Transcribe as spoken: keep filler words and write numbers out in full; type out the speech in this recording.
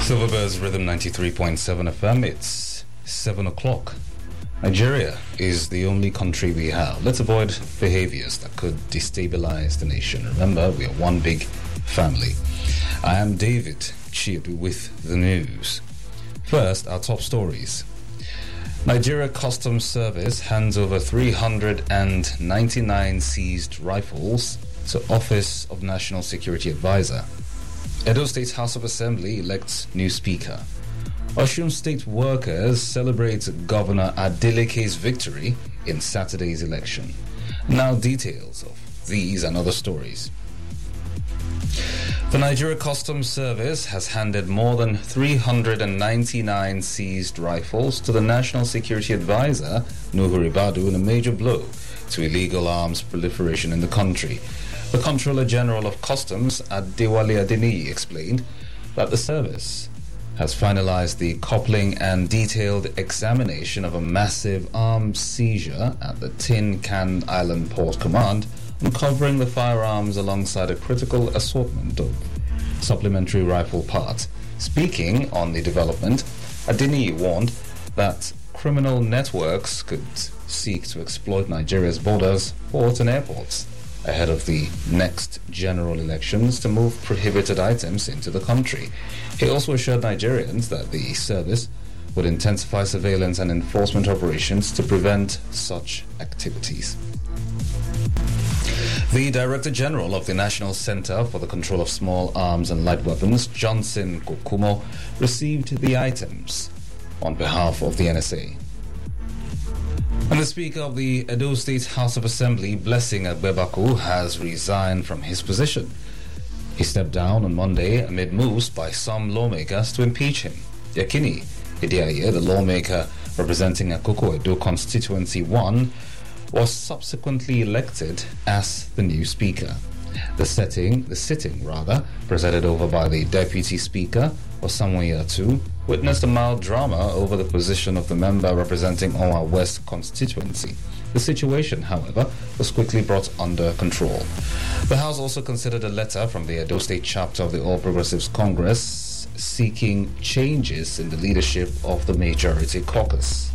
Silverbirds Rhythm ninety-three point seven F M. It's seven o'clock. Nigeria is the only country we have. Let's avoid behaviors that could destabilize the nation. Remember, we are one big family. I am David Chiedu with the news. First, our top stories. Nigeria Customs Service hands over three hundred ninety-nine seized rifles to Office of National Security Advisor. Edo State House of Assembly elects new speaker. Osun State workers celebrate Governor Adeleke's victory in Saturday's election. Now details of these and other stories. The Nigeria Customs Service has handed more than three hundred ninety-nine seized rifles to the National Security Advisor, Nuhu Ribadu, in a major blow to illegal arms proliferation in the country. The Comptroller General of Customs, Adewale Adeniyi, explained that the service has finalized the coupling and detailed examination of a massive arms seizure at the Tin Can Island Port Command, uncovering the firearms alongside a critical assortment of supplementary rifle parts. Speaking on the development, Adeniyi warned that criminal networks could seek to exploit Nigeria's borders, ports and airports ahead of the next general elections to move prohibited items into the country. He also assured Nigerians that the service would intensify surveillance and enforcement operations to prevent such activities. The Director General of the National Center for the Control of Small Arms and Light Weapons, Johnson Kokumo, received the items on behalf of the N S A. And the Speaker of the Edo State House of Assembly, Blessing Agbebaku, has resigned from his position. He stepped down on Monday amid moves by some lawmakers to impeach him. Yakini Idiaye, the lawmaker representing Akoko Edo Constituency one, was subsequently elected as the new Speaker. The setting, the sitting rather, presided over by the Deputy Speaker, Osamoye Atu, witnessed a mild drama over the position of the member representing Owa West constituency. The situation, however, was quickly brought under control. The House also considered a letter from the Edo State chapter of the All Progressives Congress seeking changes in the leadership of the majority caucus.